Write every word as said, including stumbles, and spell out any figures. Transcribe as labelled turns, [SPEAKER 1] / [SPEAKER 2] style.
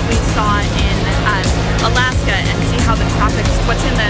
[SPEAKER 1] we saw in um, Alaska and see how the tropics, what's in the